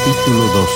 Capítulo 2.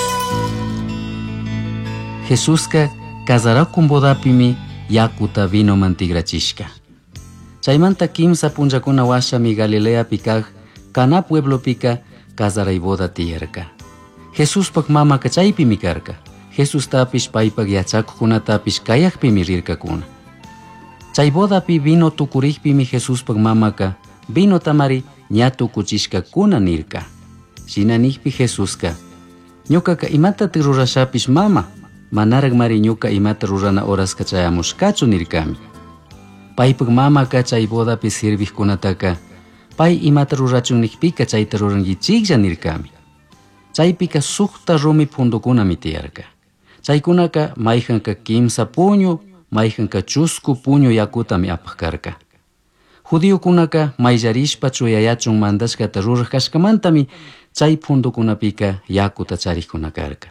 Jesuska kasarakun bodapimi yakuta vino mantigrachishka. Chaymanta kimsa punchakuna washami Galilea pikaj kana pueblo pika kasarayboda tiyarka. Jesuspak mamaka chaypimi karka. Jesus tapish paypak yachakukunatapish kayakpimi rirkakuna. Chay bodapi vino tukurikpimi Jesuspak mamaka vino tamari ñatukuchishkakuna nirka. Shinanijpi Jesuska ñukaka imata rurashapish mama manarag mari ñuka imata rurana horaska chayamushkachu nirkami. Paypak mamaka chay bodapi sirvikkunataka pay imata rurachunnikpika chayta rurankichiklla nirkami. Chaypika sukta rumi pundukunami tiyarka. Chaykunaka mayjanka kimsa puñu mayjanka chusku puñu yakutami apajkarka. Judiokunaka mayllarishpa chuyayachun mandashkata rurajkashkamantami chay pundukunapika yakuta charikkunakarka.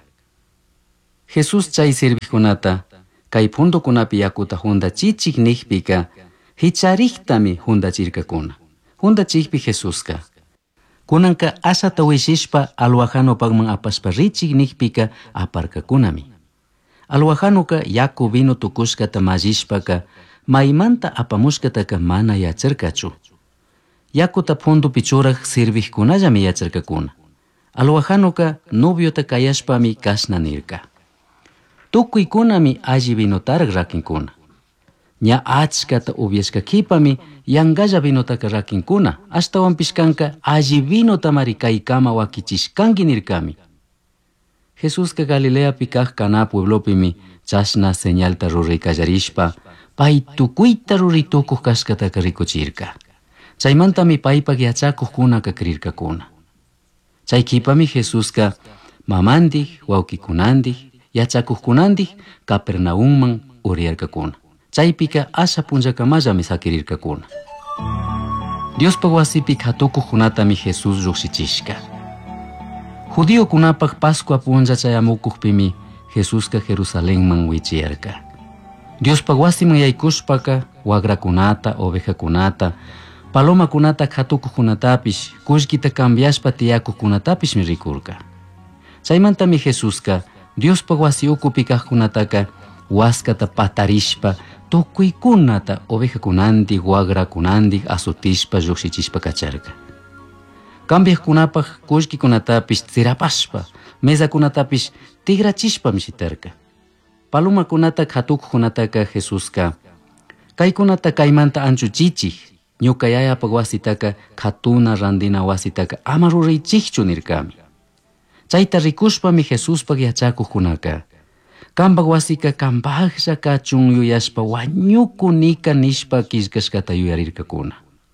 Jesus chay sirvikkunata kay pundukunapi yakuta hundachichik nikpika hichariktami hundachirkakuna. Hundachikpi Jesuska kunanka asata wishishpa alwajanopakman apashpa richik nikpika aparkakunami. Alwajanuka yaku vino tukushkata mallishpaka maymanta apamushkataka mana yacharkachu. Yakuta pundupi churaj sirvikkunallami yacharkakuna. Alwajanuka noviota kayashpami kashna nirka. Tukuykunami alli vinotarag rakinkuna. Ña achkata upiashkakipami yankalla vinotaka rakinkuna. Ashtawan pishkanka alli vinotamari kaykama wakichishkanki nirkami. Jesuska Galilea pikaj kana pueblopimi chashna señalta rurikkallarishpa pay tukuyta ruritukuj kashkataka rikuchirka. Chaymantami paypak yachakuqkunaka krirkakuna. Chaykipami Jesuska mamandij, wawkikunandij, yachakuqkunandij Capernaumman uriyarkakuna. Chaypika asha punllakamallami sakirirkakuna. Diospak wasipik hatukuqkunatami Jesus lluqsichishka. Judiokunapak Pascua punlla chayamukujpimi Jesuska Jerusalenman wichiyarka. Diospak wasiman yaykushpaka wagrakunata, ovejakunata, palomakunata hatukuqkunatapish kullkita cambiashpa tiyakuqkunatapishmi rikurka. Chaymantami Jesuska Diospak wasi ukupi kaqkunataka waskata patarishpa tukuykunata ovejakunandij, wagrakunandij asutishpa lluqsichishpa kacharka. Cambiaqkunapaq kullkikunatapish tsirapashpa mesakunatapish tigrachishpa mishitarka. Palomakunata hatukuqkunataka Jesuska kaykunata kaymanta anchuchichij ñuka yayapak wasitaka katuna randina wasitaka ama ruraychikchu nirkami. Chayta rikushpami Jesuspak yachakuqkunaka kanpak wasika kanpaqlla kachun yuyashpa wañukunika nishpa killkashkata yuyarirkakuna.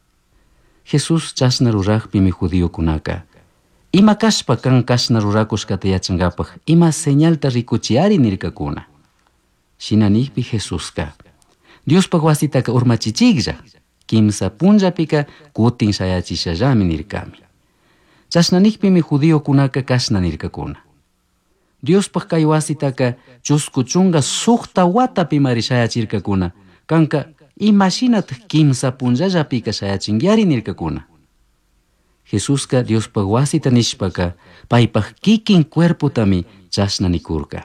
Jesus chashna ruraqpimi judiokunaka ima kashpa kan kashna rurakushkata yachankapak ima señalta rikuchiyari nirkakuna. Shinanijpi Jesuska Diospak wasitaka urmachichiklla kimsa punllapika kutin shayachishallami nirkami. Chashnanijpimi judiokunaka kashna nirkakuna. Diospak kay wasitaka chusku chunga sukta watapimari shayachirkakuna kanka imashinata kimsa punllallapika shayachinkiari nirkakuna. Jesuska Diospak wasita nishpaka paypak kikin cuerputami chashna nikurka.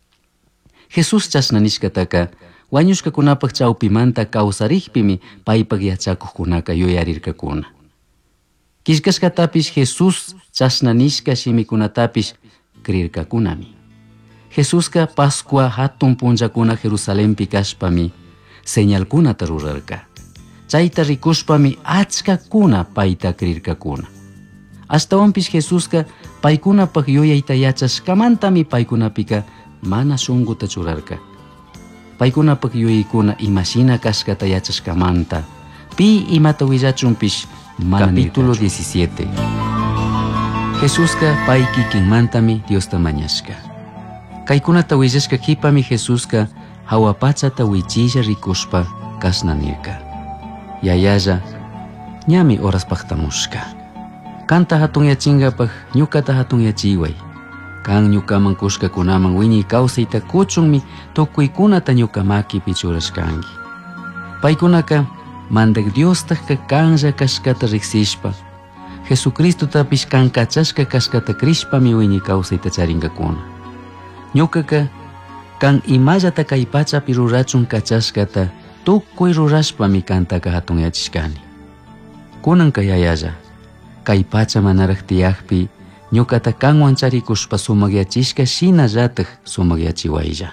Jesus chashna nishkataka wañushkakunapak chawpimanta kawsarikpimi paypak yachakuqkunaka yuyarirkakuna. Kishkashkatapish Jesus chashna nishka shimikunatapish krirkakunami. Jesuska Pascua hatun punllakuna Jerusalenpi kashpami señalkunata rurarka. Chayta rikushpami achkakuna payta krirkakuna. Ashtawanpish Jesuska paykunapak yuyayta yachashkamantami paykunapika mana shunguta churarka. Paykunapak yuyaykuna imashina kashkata yachashkamanta pi imata willachunpish mana. Capítulo 17. Jesuska pay kikinmantami Diosta mañashka. Kaykunata willashkakipami Jesuska hawapachata wichilla rikushpa kashna nirka. Yayalla ñami horaspaktamushka. Kanta hatun yachinkapak ñukata hatun yachiway. Kan ñukaman kushkakunaman wiñay kawsayta kuchunmi tukuykunata ñuka makipi churashkanki. Paykunaka mandak Diostajka kanlla kashkata riksishpa Jesucristo tapish kankachashka kaskata krishpami wini kawsayta charinkakuna. Ñukaka kan imallata kay pachapi rurachun kachashkata tukuy rurashpami kantaka hatunyachishkani. Kunanka yayalla, kay pacha manaraq tiyaqpi ñukata kanwan charikushpa sumakyachishka shinallatak sumakyachiwaylla.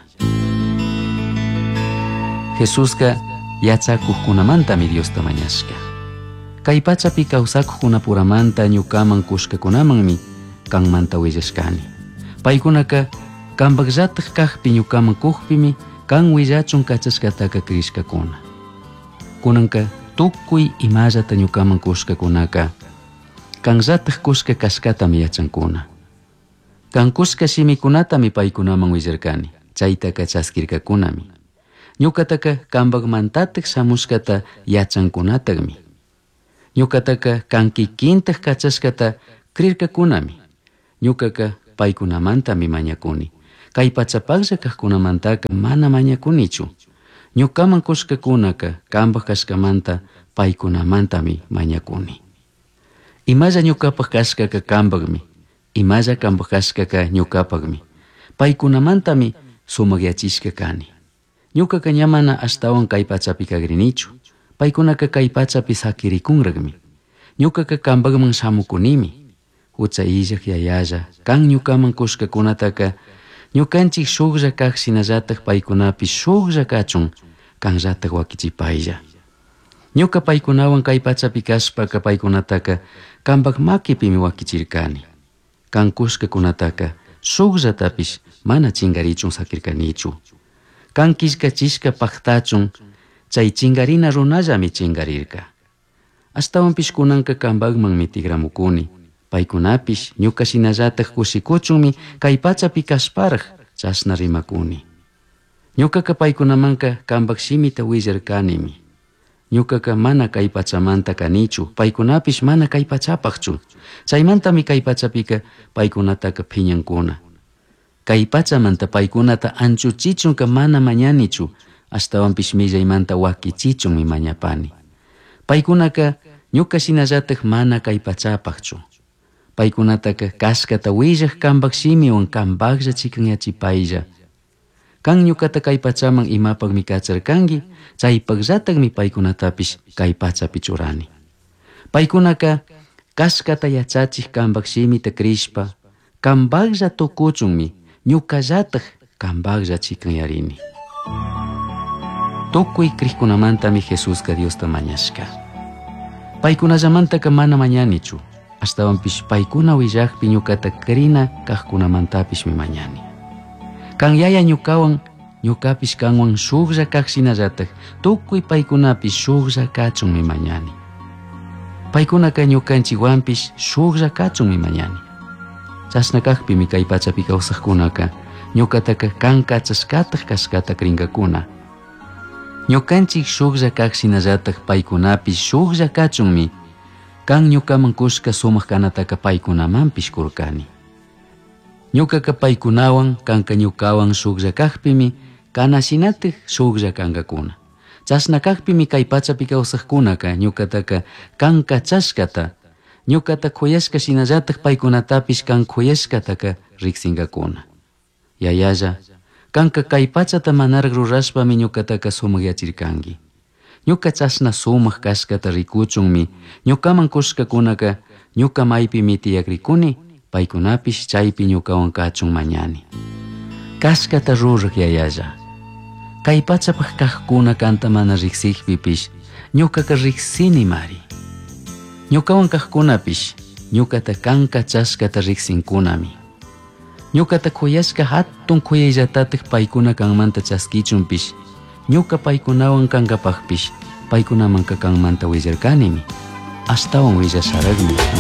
Jesuska yachakuqkunamantami Diosta mañashka. Kay pachapi kawsakuqkunapuramanta ñukaman kushkakunamanmi kanmanta willashkani. Paykunaka kanpaqllatak kaqpi ñukaman kuqpimi kan willachun kachashkataka krishkakuna. Kunanka tukuy imallata ñukaman kushkakunaka kanllatak kushka kashkatami yachankuna. Kan kushka shimikunatami paykunaman willarkani, chaytaka chaskirkakunami. Ñukataka kanpaqmantatak shamushkata yachankunataqmi. Ñukataka kan kikintak kachashkata krirkakunami. Ñukaka paykunamantami mañakuni. Kay pachapaqlla kaqkunamantaka mana mañakunichu. Ñukaman kushkakunaka kanpaq kashkamanta paykunamantami mañakuni. Imalla ñukapaq kashkaka kanpaqmi, imalla kanpaq kashkaka ñukapaqmi. Paykunamantami sumakyachishka kani. Ñukaka ñamana ashtawan kay pachapi kagrinichu. Paykunaka kay pachapi sakirikunraqmi. Ñukaka kanpaqman shamukunimi. Hucha illaq yayalla kan ñukaman kushkakunataka ñukanchik shuklla kaq shinallatak paykunapi shuklla kachun kanllatak wakichipaylla. Ñuka paykunawan kay pachapi kashpaka paykunataka kanpaq makipimi wakichirkani. Kan kushkakunataka shukllatapish mana chingarichun sakirkanichu. Kan kishkachishka paktachun chay chingarina runallami chingarirka. Ashtawanpish kunanka kanpaqmanmi tigramukuni. Paykunapish ñuka shinallatak kushikuchunmi kay pachapi kashparaq chashna rimakuni. Ñukaka paykunamanka kanpaq shimita willarkanimi. Ñukaka mana kay pachamanta kanichu, paykunapish mana kay pachapaqchu. Chaymantami kay pachapika paykunataka phiñankuna. Kay pachamanta paykunata anchuchichunka mana mañanichu, ashtawanpish millaymanta wakichichunmi mañapani. Paykunaka ñuka shinallatak mana kay pachapaqchu. Paykunataka kashkata willaq kanpaq shimiwan kanpaqlla chikanyachipaylla. Kan ñukata kay pachaman imapaqmi kacharkanki, chaypaqllatakmi paykunatapish kay pachapi churani. Paykunaka kashkata yachachiq kanpaq shimita krishpa, kanpaqlla tukuchunmi ñukallatak kanpaqlla chikanyarini. Tukuy krikkunamantami Jesuska Diosta mañashka. Paykunallamantaka mana mañanichu, ashtawanpish paykuna willaqpi ñukata krina kaqkunamantapishmi mañani. Kan yaya ñukawan, ñukapish kanwan shuklla kaq shinallatak tukuy paykunapish shuklla kachunmi mañani. Paykunaka ñukanchikwanpish shuklla kachunmi mañani. Chashna kaqpimi kay pachapi kawsaqkunaka ñukataka kan kachashkataq kashkata krinkakuna. Ñukanchik shuklla kaq shinallatak paykunapish shuklla kachunmi kan ñukaman kushka sumaq kanataka paykunamanpish kurkani. Ñukaka paykunawan kanka ñukawan shuklla kaqpimi kanashinatik shuklla kankakuna. Chashna kaqpimi kay pachapi kawsaqkunaka ñukataka kan kachashkata, ñukata khuyashka shinallatak paykunatapish kan khuyashkataka riksinkakuna. Yayalla, kanka kay pachata manaraq rurashpami ñukataka sumakyachirkanki. Ñuka chashna sumaq kashkata rikuchunmi ñukaman kushkakunaka ñuka maypimi tiyakrikuni, paykunapish chaypi ñukawan kachun mañani. Kashkata ruraq yayalla. Kay pachapaq kaqkuna kanta mana riqsiqpipish ñukaka riqsini mari. Ñukawan kaqkunapish ñukata kan kachashkata riqsinkunami. Ñukata khuyashka hatun khuyayllatatik paykuna kanmanta chaskichunpish ñuka paykunawan kankapaqpish paykunamanka kanmanta willarkanimi. Ashtawan willasharaqmi.